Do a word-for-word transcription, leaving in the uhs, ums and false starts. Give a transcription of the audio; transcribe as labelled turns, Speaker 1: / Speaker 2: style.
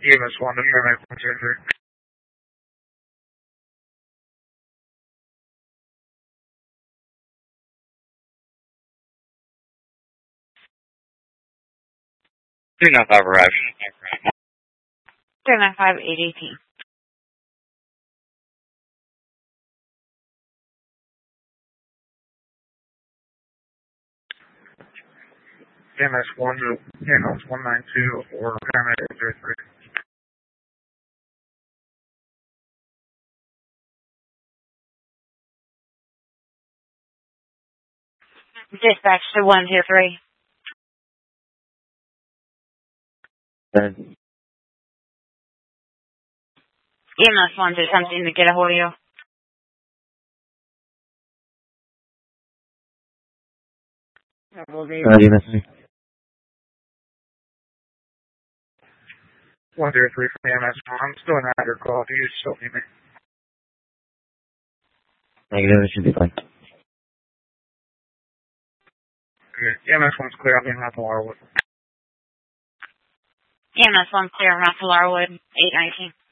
Speaker 1: E M S one to paramedic one zero three.
Speaker 2: three nine five arrived.
Speaker 3: three nine five, eight eighteen.
Speaker 1: E M S one to ambulance one nine two or paramedic one zero three.
Speaker 3: Dispatch to one two three.
Speaker 2: Then
Speaker 3: E M S one's attempting to get a hold of you.
Speaker 2: uh, you missed me.
Speaker 1: one zero three from E M S one. I'm still in that call. Do you still need me?
Speaker 2: Negative, it should be fine.
Speaker 1: Okay. E M S one's clear. I'm in Raphael.
Speaker 3: E M S one clear, Raphael Larwood, eight nineteen.